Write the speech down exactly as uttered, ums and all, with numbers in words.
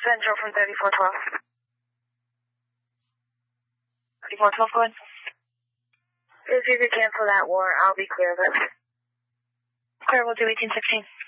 Central from thirty-four twelve. thirty-four twelve, go ahead. If you could cancel that war, I'll be clear of it. Clear, we'll do eighteen sixteen.